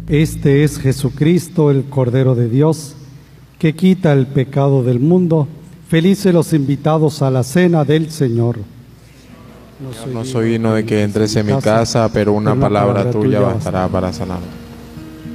Este es Jesucristo, el Cordero de Dios, que quita el pecado del mundo. Felices los invitados a la cena del Señor. No soy digno de que entres en mi casa, pero una palabra tuya bastará para sanarme.